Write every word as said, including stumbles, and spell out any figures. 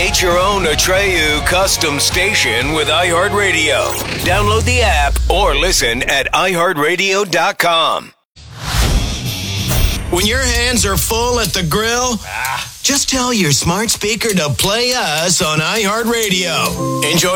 Create your own Atreyu custom station with iHeartRadio. Download the app or listen at i heart radio dot com. When your hands are full at the grill, ah. just tell your smart speaker to play us on iHeartRadio. Enjoy